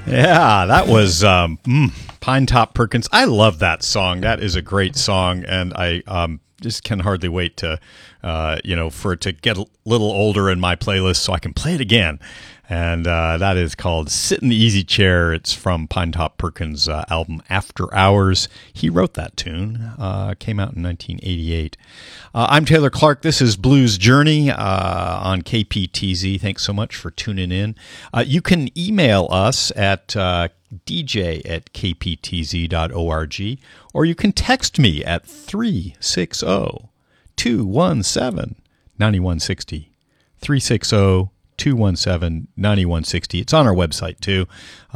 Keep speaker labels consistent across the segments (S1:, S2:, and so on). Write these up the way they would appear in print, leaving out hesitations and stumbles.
S1: Yeah, that was Pine Top Perkins. I love that song. That is a great song, and I just can hardly wait to, for it to get a little older in my playlist so I can play it again. And that is called Sit in the Easy Chair. It's from Pine Top Perkins' album After Hours. He wrote that tune. Came out in 1988. I'm Taylor Clark. This is Blues Journey on KPTZ. Thanks so much for tuning in. You can email us at dj@kptz.org, or you can text me at 360-217-9160. 360-217-9160. It's on our website too.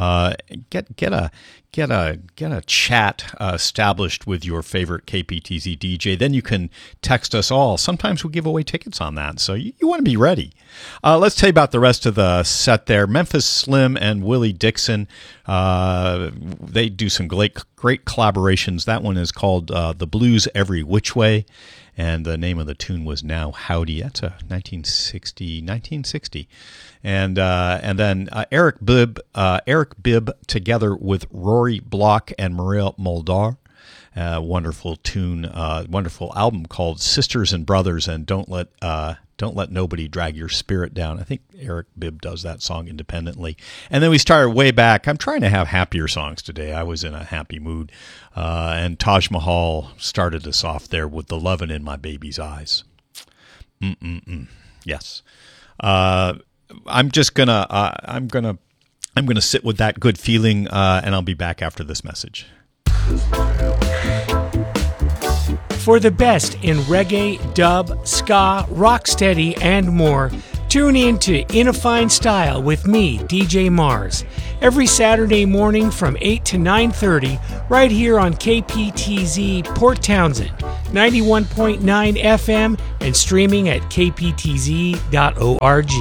S1: Get a chat established with your favorite KPTZ DJ. Then you can text us all. Sometimes we'll give away tickets on that, so you want to be ready. Let's tell you about the rest of the set there. Memphis Slim and Willie Dixon. They do some great collaborations. That one is called The Blues Every Which Way. And the name of the tune was Now Howdy. That's a 1960. And then Eric Bibb together with Rory Block and Maria Muldaur. Wonderful tune, wonderful album called Sisters and Brothers, and Don't Let Nobody Drag Your Spirit Down. I think Eric Bibb does that song independently. And then we started way back. I'm trying to have happier songs today. I was in a happy mood. And Taj Mahal started us off there with The Lovin' in My Baby's Eyes. Yes. I'm just gonna I'm gonna sit with that good feeling, and I'll be back after this message.
S2: For the best in reggae, dub, ska, rocksteady, and more, tune in to In a Fine Style with me, DJ Mars, every Saturday morning from 8 to 9:30, right here on KPTZ Port Townsend, 91.9 FM, and streaming at kptz.org.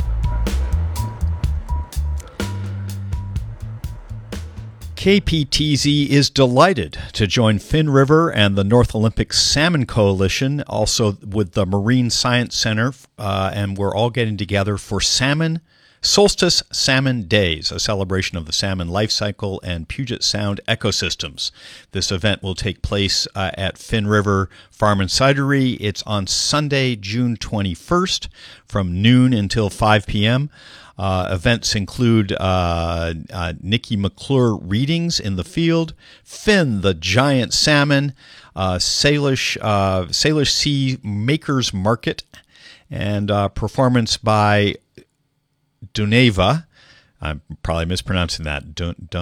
S1: KPTZ is delighted to join Finn River and the North Olympic Salmon Coalition, also with the Marine Science Center, and we're all getting together for Solstice Salmon Days, a celebration of the salmon life cycle and Puget Sound ecosystems. This event will take place at Finn River Farm and Cidery. It's on Sunday, June 21st from noon until 5 p.m. Events include Nikki McClure readings in the field, Finn the Giant Salmon, Salish Sea Makers Market, and performance by Duneva. I'm probably mispronouncing that.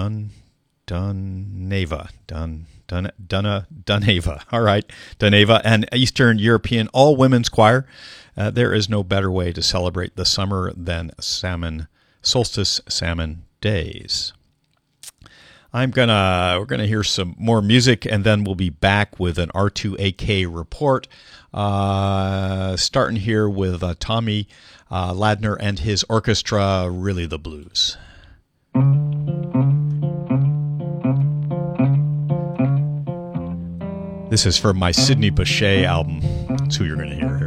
S1: Duneva. All right, Duneva, and Eastern European all-women's choir. There is no better way to celebrate the summer than Solstice Salmon Days. We're gonna hear some more music, and then we'll be back with an R2AK report. Starting here with Tommy Ladner and his orchestra, Really the Blues. This is from my Sidney Bechet album. That's who you're going to hear.